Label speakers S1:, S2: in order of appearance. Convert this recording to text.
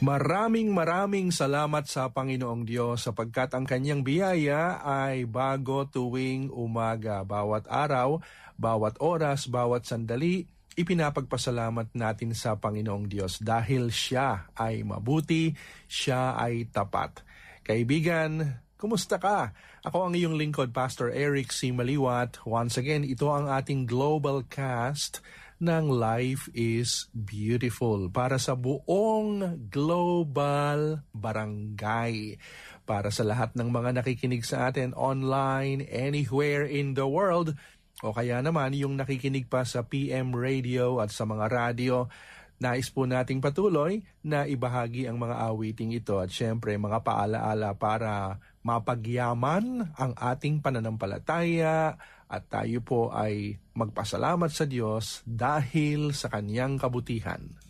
S1: Maraming salamat sa Panginoong Diyos sapagkat ang kanyang biyaya ay bago tuwing umaga. Bawat araw, bawat oras, bawat sandali, ipinapagpasalamat natin sa Panginoong Diyos dahil Siya ay mabuti, Siya ay tapat. Kaibigan, kumusta ka? Ako ang iyong lingkod, Pastor Eric C. Maliwat. Once again, ito ang ating global cast ng Life is Beautiful para sa buong global barangay. Para sa lahat ng mga nakikinig sa atin online, anywhere in the world, o kaya naman yung nakikinig pa sa PM radio at sa mga radio, nais po nating patuloy na ibahagi ang mga awiting ito at syempre mga paalaala para mapagyaman ang ating pananampalataya at tayo po ay magpasalamat sa Diyos dahil sa kanyang kabutihan.